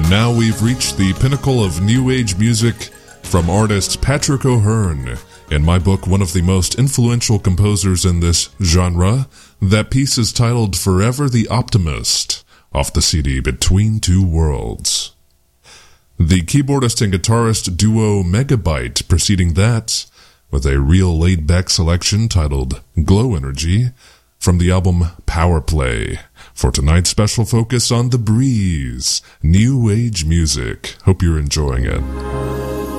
And now we've reached the pinnacle of new age music from artist Patrick O'Hearn. In my book, one of the most influential composers in this genre. That piece is titled Forever the Optimist, off the CD Between Two Worlds. The keyboardist and guitarist duo Megabyte preceding that with a real laid-back selection titled Glow Energy from the album Power Play. For tonight's special focus on The Breeze, new age music. Hope you're enjoying it.